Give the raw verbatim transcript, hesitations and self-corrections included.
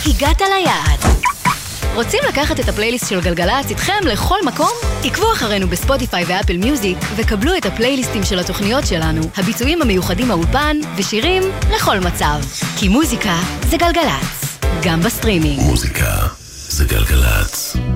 הגעת ליעד. רוצים לקחת את הפלייליסט של גלגלצ איתכם לכל מקום? עקבו אחרינו בספוטיפיי ואפל מיוזיק וקבלו את הפלייליסטים של התוכניות שלנו, הביצועים המיוחדים מהאולפן ושירים לכל מצב. כי מוזיקה זה גלגלצ, גם בסטרימינג. מוזיקה זה גלגלצ.